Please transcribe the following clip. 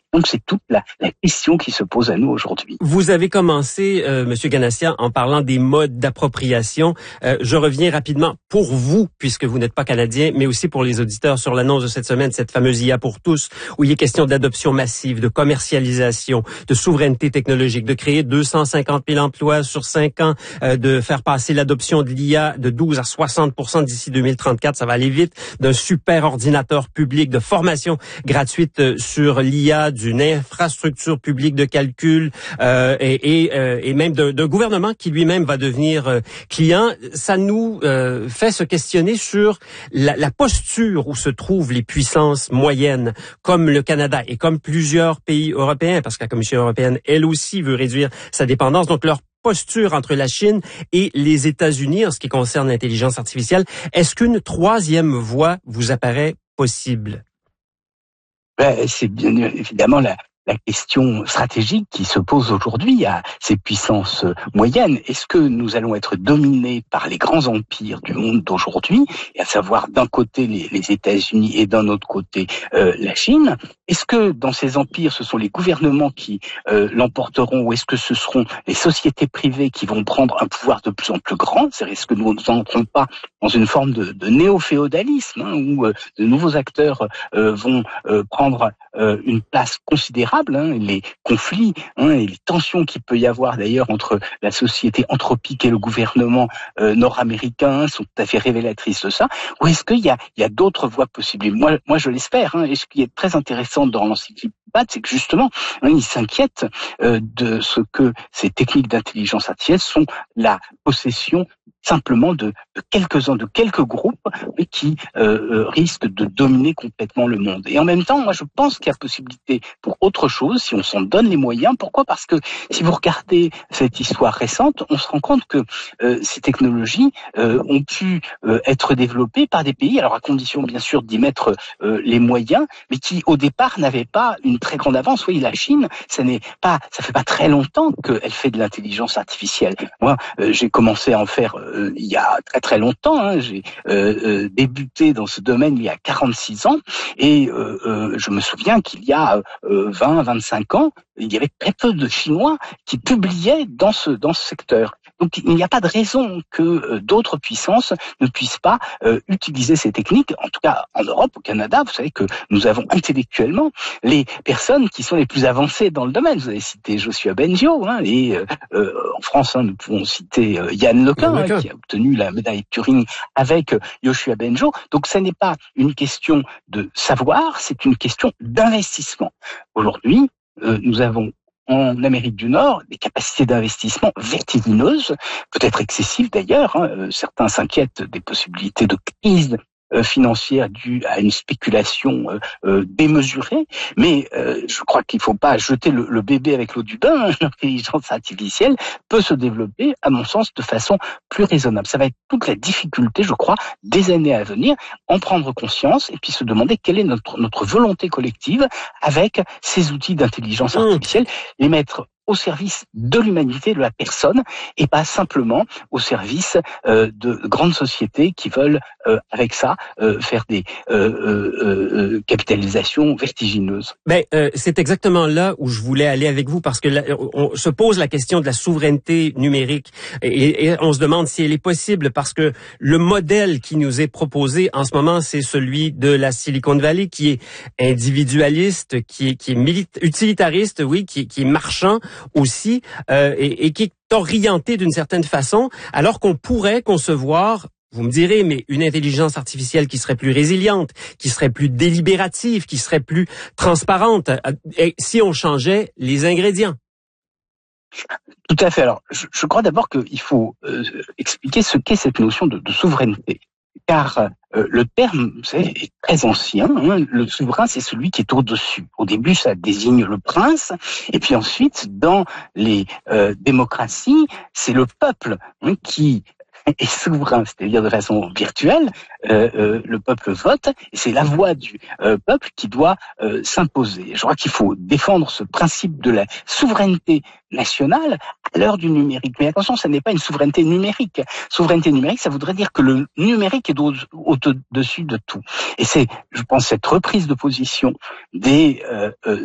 Donc c'est toute la question qui se pose à nous aujourd'hui. Vous avez commencé, Monsieur Ganassia, en parlant des modes d'appropriation. Je reviens rapidement pour vous, puisque vous n'êtes pas Canadien, mais aussi pour les auditeurs sur l'annonce de cette semaine, cette fameuse IA pour tous, où il est question d'adoption massive, de commercialisation, de souveraineté technologique, de créer 250 000 emplois sur 5 ans, de faire passer l'adoption de l'IA de 12 à 60% d'ici 2034. Ça va aller vite. D'un super ordinateur public, de formation gratuite sur l'IA, d'une infrastructure publique de calcul et même d'un gouvernement qui lui-même va devenir client. Ça nous fait se questionner sur la posture où se trouvent les puissances moyennes, comme le Canada et comme plusieurs pays européens, parce que la Commission européenne, elle aussi, veut réduire sa dépendance. Donc, leur posture entre la Chine et les États-Unis en ce qui concerne l'intelligence artificielle. Est-ce qu'une troisième voie vous apparaît possible? C'est bien évidemment la question stratégique qui se pose aujourd'hui à ces puissances moyennes. Est-ce que nous allons être dominés par les grands empires du monde d'aujourd'hui, et à savoir d'un côté les États-Unis et d'un autre côté la Chine? Est-ce que dans ces empires, ce sont les gouvernements qui l'emporteront, ou est-ce que ce seront les sociétés privées qui vont prendre un pouvoir de plus en plus grand? Est-ce que nous n'entrons pas dans une forme de néo-féodalisme, où de nouveaux acteurs vont prendre une place considérable? Les conflits et les tensions qu'il peut y avoir d'ailleurs entre la société anthropique et le gouvernement nord-américain sont tout à fait révélatrices de ça. Ou est-ce qu'il y a d'autres voies possibles? Et moi je l'espère. Et ce qui est très intéressant dans l'encyclopédie, c'est que justement, ils s'inquiètent de ce que ces techniques d'intelligence artificielle sont la possession simplement de quelques-uns, de quelques groupes, mais qui risquent de dominer complètement le monde. Et en même temps, moi je pense qu'il y a possibilité pour autre chose, si on s'en donne les moyens. Pourquoi? Parce que si vous regardez cette histoire récente, on se rend compte que ces technologies ont pu être développées par des pays, alors à condition bien sûr d'y mettre les moyens, mais qui au départ n'avaient pas une très grande avance. Oui, la Chine, ça fait pas très longtemps qu'elle fait de l'intelligence artificielle. Moi, j'ai commencé à en faire il y a très très longtemps. J'ai débuté dans ce domaine il y a 46 ans, et je me souviens qu'il y a 20-25 ans, il y avait très peu de Chinois qui publiaient dans ce secteur. Donc il n'y a pas de raison que d'autres puissances ne puissent pas utiliser ces techniques. En tout cas, en Europe, au Canada, vous savez que nous avons intellectuellement les personnes qui sont les plus avancées dans le domaine. Vous avez cité Yoshua Bengio, et en France, nous pouvons citer Yann Lequin, qui a obtenu la médaille Turing avec Yoshua Bengio. Donc ce n'est pas une question de savoir, c'est une question d'investissement. Aujourd'hui, nous avons en Amérique du Nord des capacités d'investissement vertigineuses, peut-être excessives d'ailleurs. Certains s'inquiètent des possibilités de crise financière due à une spéculation démesurée, mais je crois qu'il ne faut pas jeter le bébé avec l'eau du bain. L'intelligence artificielle peut se développer, à mon sens, de façon plus raisonnable. Ça va être toute la difficulté, je crois, des années à venir, en prendre conscience et puis se demander quelle est notre volonté collective avec ces outils d'intelligence artificielle, les mettre au service de l'humanité, de la personne, et pas simplement au service de grandes sociétés qui veulent, avec ça, faire des capitalisations vertigineuses. C'est exactement là où je voulais aller avec vous, parce que là, on se pose la question de la souveraineté numérique, et on se demande si elle est possible, parce que le modèle qui nous est proposé en ce moment, c'est celui de la Silicon Valley, qui est individualiste, qui est utilitariste, oui, qui est marchand aussi, et qui est orienté d'une certaine façon, alors qu'on pourrait concevoir, vous me direz, mais une intelligence artificielle qui serait plus résiliente, qui serait plus délibérative, qui serait plus transparente, et si on changeait les ingrédients. Tout à fait. Alors, je crois d'abord qu'il faut expliquer ce qu'est cette notion de souveraineté. Car le terme, vous savez, est très ancien. Le souverain, c'est celui qui est au-dessus. Au début, ça désigne le prince, et puis ensuite, dans les démocraties, c'est le peuple qui est souverain, c'est-à-dire de façon virtuelle. Le peuple vote, et c'est la voix du peuple qui doit s'imposer. Je crois qu'il faut défendre ce principe de la souveraineté nationale à l'heure du numérique. Mais attention, ça n'est pas une souveraineté numérique. Souveraineté numérique, ça voudrait dire que le numérique est au-dessus de tout. Et c'est, je pense, cette reprise de position des